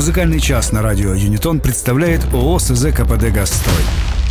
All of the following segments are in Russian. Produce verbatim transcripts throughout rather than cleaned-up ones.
Музыкальный час на радио Юнитон представляет ООО СЗ КПД «Газстрой».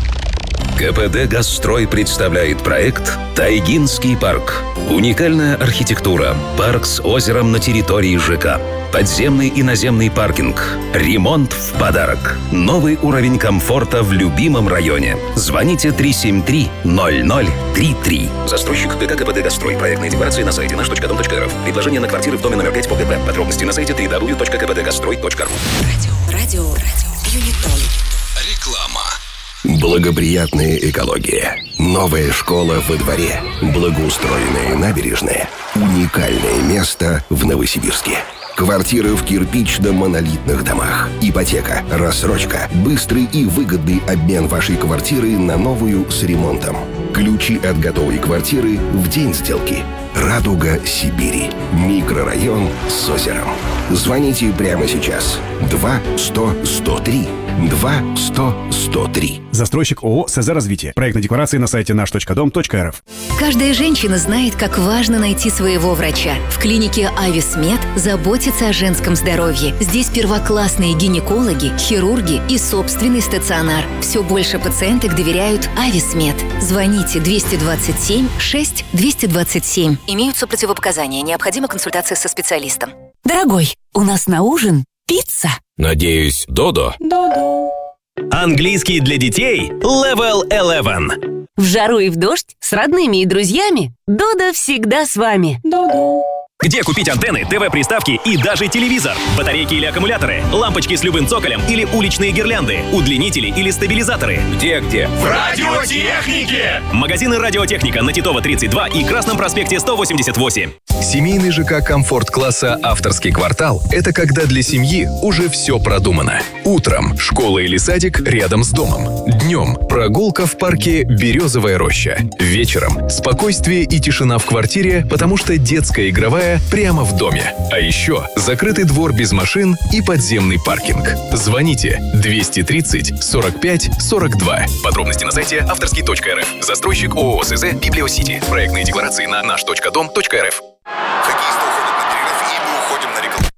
КПД «Газстрой» представляет проект «Тайгинский парк». Уникальная архитектура, парк с озером на территории ЖК, подземный и наземный паркинг, ремонт в подарок, новый уровень комфорта в любимом районе. Звоните три семь три ноль ноль три три. Застройщик ГК КПД «Газстрой». Проектные декларации на сайте наш точка дом точка рф. Предложение на квартиры в доме номер пять по ГП. Подробности на сайте дабл ю дабл ю дабл ю точка кпдгазстрой точка ру. Радио, радио, радио, Юнитон. Реклама. Благоприятная экология, новая школа во дворе, благоустроенная набережная, уникальное место в Новосибирске. Квартиры в кирпично-монолитных домах, ипотека, рассрочка, быстрый и выгодный обмен вашей квартиры на новую с ремонтом. Ключи от готовой квартиры в день сделки. Радуга Сибири. Микрорайон с озером. Звоните прямо сейчас. два сто сто три. два сто сто три. Застройщик ООО СЗ «Развитие». Проектные декларации на сайте наш точка дом точка рф. Каждая женщина знает, как важно найти своего врача. В клинике «Ависмед» заботятся о женском здоровье. Здесь первоклассные гинекологи, хирурги и собственный стационар. Все больше пациенток доверяют «Ависмед». Звоните двести двадцать семь шесть двести двадцать семь. Имеются противопоказания. Необходима консультация со специалистом. Дорогой, у нас на ужин пицца. Надеюсь, Додо? Додо. Английский для детей Level одиннадцать. В жару и в дождь с родными и друзьями Додо всегда с вами. Додо. Где купить антенны, ТВ-приставки и даже телевизор? Батарейки или аккумуляторы? Лампочки с любым цоколем или уличные гирлянды? Удлинители или стабилизаторы? Где-где? В радиотехнике! Магазины «Радиотехника» на Титова тридцать два и Красном проспекте сто восемьдесят восемь. Семейный ЖК «Комфорт-класса» «Авторский квартал» — это когда для семьи уже все продумано. Утром школа или садик рядом с домом. Днем прогулка в парке «Березовая роща». Вечером спокойствие и тишина в квартире, потому что детская игровая прямо в доме. А еще закрытый двор без машин и подземный паркинг. Звоните двести тридцать сорок пять сорок два. Подробности на сайте авторский точка рф. Застройщик ООО СЗ «Библиосити». Проектные декларации на наш точка дом точка рф. Хоккеисты уходят на перерыв, и мы уходим на рекламу.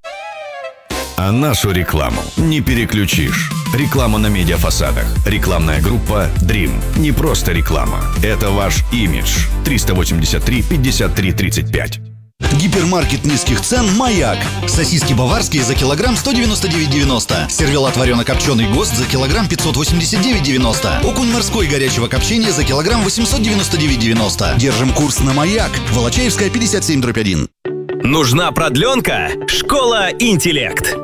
А нашу рекламу не переключишь. Реклама на медиафасадах. Рекламная группа Dream. Не просто реклама. Это ваш имидж. триста восемьдесят три пятьдесят три тридцать пять. Гипермаркет низких цен «Маяк». Сосиски баварские за килограмм сто девяносто девять девяносто. Сервелат варено-копченый ГОСТ за килограмм пятьсот восемьдесят девять девяносто. Окунь морской горячего копчения за килограмм восемьсот девяносто девять девяносто. Держим курс на «Маяк». Волочаевская, пятьдесят семь дробь один. Нужна продленка? Школа «Интеллект».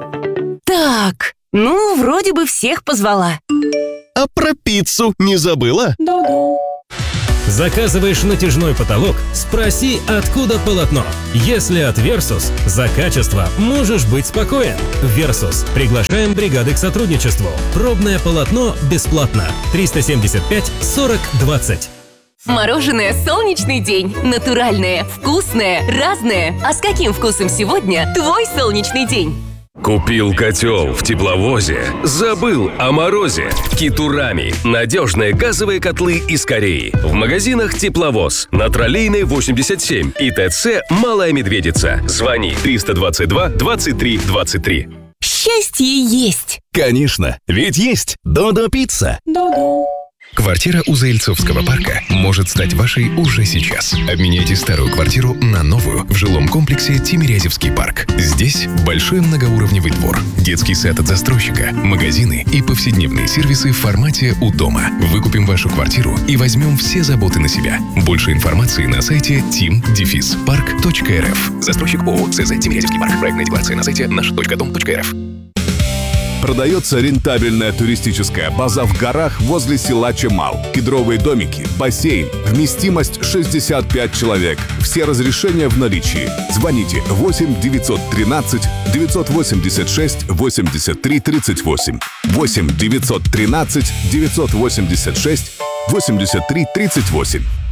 Так, ну, вроде бы всех позвала. А про пиццу не забыла? Додо. Заказываешь натяжной потолок? Спроси, откуда полотно. Если от Versus, за качество можешь быть спокоен. Versus. Приглашаем бригады к сотрудничеству. Пробное полотно бесплатно. триста семьдесят пять сорок двадцать. Мороженое «Солнечный день». Натуральное, вкусное, разное. А с каким вкусом сегодня твой солнечный день? Купил котел в тепловозе, забыл о морозе. Китурами. Надежные газовые котлы из Кореи. В магазинах «Тепловоз», на Троллейной восемьдесят семь и ТЦ «Малая Медведица». Звони триста двадцать два двадцать три двадцать три. Счастье есть. Конечно, ведь есть Додо Пицца. Додо. Квартира у Заильцовского парка может стать вашей уже сейчас. Обменяйте старую квартиру на новую в жилом комплексе Тимирязевский парк. Здесь большой многоуровневый двор, детский сад от застройщика, магазины и повседневные сервисы в формате «У дома». Выкупим вашу квартиру и возьмем все заботы на себя. Больше информации на сайте тим парк точка рф. Застройщик ООО СЗ «Тимирязевский парк». Проектная декларация на сайте наш точка дом точка рф. Продается рентабельная туристическая база в горах возле села Чемал. Кедровые домики, бассейн, вместимость шестьдесят пять человек. Все разрешения в наличии. Звоните восемь девятьсот тринадцать девятьсот восемьдесят шесть восемьдесят три тридцать восемь. восемь девятьсот тринадцать девятьсот восемьдесят шесть восемьдесят три тридцать восемь.